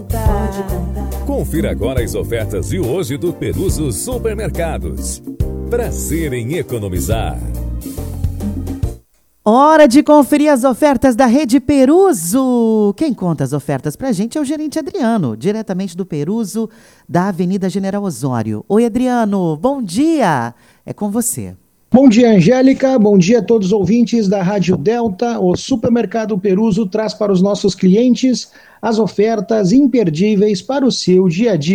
Confira agora as ofertas de hoje do Peruso Supermercados. Prazer em economizar. Hora de conferir as ofertas da Rede Peruso. Quem conta as ofertas pra gente é o gerente Adriano, diretamente do Peruso, da Avenida General Osório. Oi, Adriano, bom dia. É com você. Bom dia, Angélica. Bom dia a todos os ouvintes da Rádio Delta. O Supermercado Peruso traz para os nossos clientes as ofertas imperdíveis para o seu dia a dia.